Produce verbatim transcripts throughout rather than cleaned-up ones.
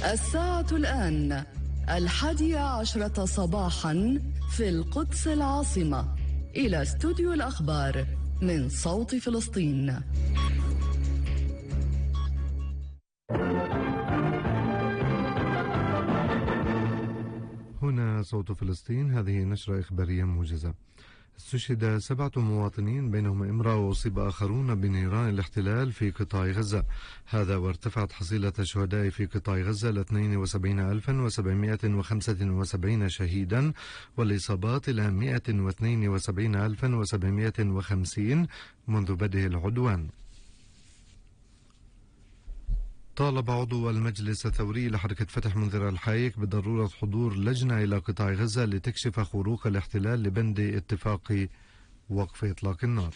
الساعة الآن الحادية عشرة صباحا في القدس العاصمة. إلى استوديو الأخبار من صوت فلسطين. هنا صوت فلسطين. هذه نشرة إخبارية موجزة. استشهد سبعة مواطنين بينهم امرأة وأصيب آخرون بنيران الاحتلال في قطاع غزة، هذا وارتفعت حصيلة الشهداء في قطاع غزة ل اثنين وسبعين ألفا وسبعمائة وخمسة وسبعين شهيدا، والإصابات إلى مائة واثنين وسبعين ألفا وسبعمائة وخمسين منذ بدء العدوان. طالب عضو المجلس الثوري لحركة فتح منذر الحايك بضرورة حضور لجنة إلى قطاع غزة لتكشف خروق الاحتلال لبند اتفاق وقف إطلاق النار.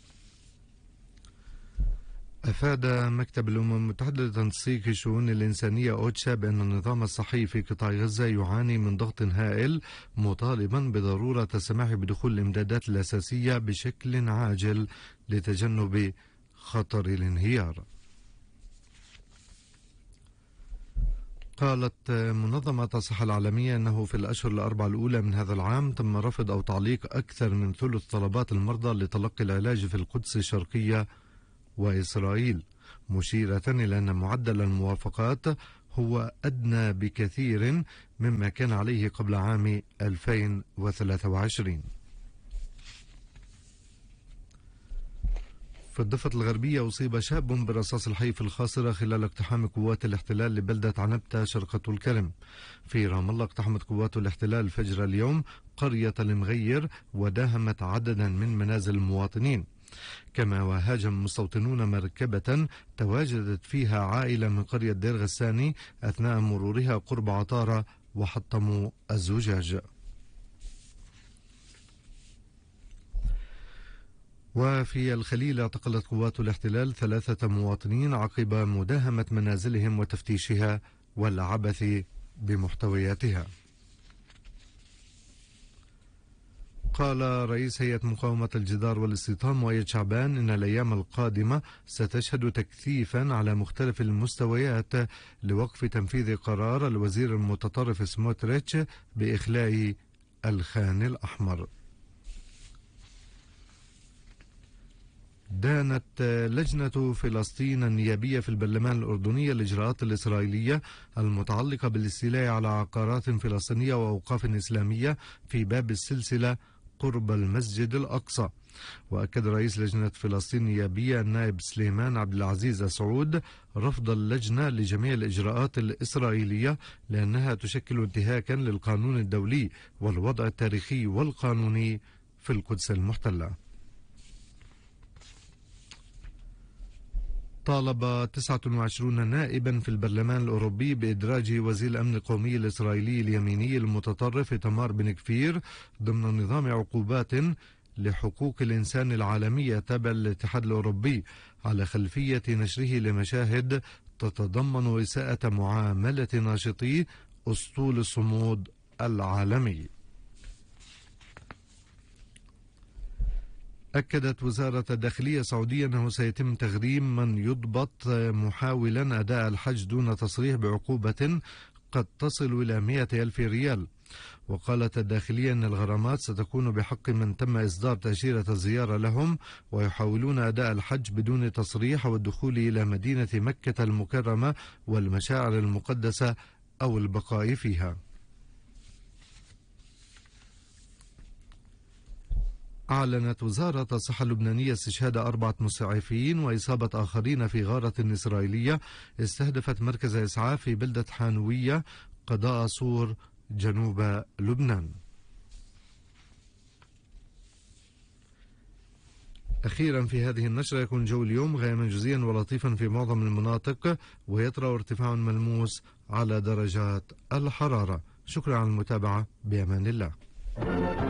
أفاد مكتب الأمم المتحدة لتنسيق الشؤون الإنسانية أوتشا بأن النظام الصحي في قطاع غزة يعاني من ضغط هائل، مطالبا بضرورة السماح بدخول الإمدادات الأساسية بشكل عاجل لتجنب خطر الانهيار. قالت منظمة الصحة العالمية أنه في الأشهر الأربعة الأولى من هذا العام تم رفض أو تعليق أكثر من ثلث طلبات المرضى لتلقي العلاج في القدس الشرقية وإسرائيل، مشيرة إلى أن معدل الموافقات هو أدنى بكثير مما كان عليه قبل عام ألفين وثلاثة وعشرين. في الضفة الغربية أصيب شاب برصاص الحي في الخاصرة خلال اقتحام قوات الاحتلال لبلدة عنبتة شرق طول كرم. في رام الله اقتحمت قوات الاحتلال فجر اليوم قرية المغير وداهمت عددا من منازل المواطنين، كما وهاجم مستوطنون مركبة تواجدت فيها عائلة من قرية دير غساني أثناء مرورها قرب عطارة وحطموا الزجاج. وفي الخليل اعتقلت قوات الاحتلال ثلاثة مواطنين عقب مداهمة منازلهم وتفتيشها والعبث بمحتوياتها. قال رئيس هيئة مقاومة الجدار والاستيطان مؤيد شعبان إن الأيام القادمة ستشهد تكثيفا على مختلف المستويات لوقف تنفيذ قرار الوزير المتطرف سموتريتش بإخلاء الخان الأحمر. دانت لجنة فلسطين النيابية في البرلمان الأردني الإجراءات الإسرائيلية المتعلقة بالاستيلاء على عقارات فلسطينية وأوقاف إسلامية في باب السلسلة قرب المسجد الأقصى. وأكد رئيس لجنة فلسطين النيابية النائب سليمان عبد العزيز سعود رفض اللجنة لجميع الإجراءات الإسرائيلية لأنها تشكل انتهاكا للقانون الدولي والوضع التاريخي والقانوني في القدس المحتلة. طالب تسعة وعشرين نائبا في البرلمان الأوروبي بإدراج وزير الأمن القومي الإسرائيلي اليميني المتطرف إيتمار بن كفير ضمن نظام عقوبات لحقوق الإنسان العالمية تابع للاتحاد الأوروبي على خلفية نشره لمشاهد تتضمن إساءة معاملة ناشطي أسطول الصمود العالمي. أكدت وزارة الداخلية السعودية أنه سيتم تغريم من يضبط محاولا أداء الحج دون تصريح بعقوبة قد تصل إلى مائة ألف ريال. وقالت الداخلية أن الغرامات ستكون بحق من تم إصدار تأشيرة الزيارة لهم ويحاولون أداء الحج بدون تصريح والدخول إلى مدينة مكة المكرمة والمشاعر المقدسة أو البقاء فيها. أعلنت وزارة الصحة اللبنانية استشهاد أربعة مسعفين وإصابة آخرين في غارة إسرائيلية استهدفت مركز إسعاف في بلدة حانوية قضاء صور جنوب لبنان. أخيرا في هذه النشرة يكون جو اليوم غيما جزيا ولطيفا في معظم المناطق ويطرأ ارتفاع ملموس على درجات الحرارة. شكرا على المتابعة، بأمان الله.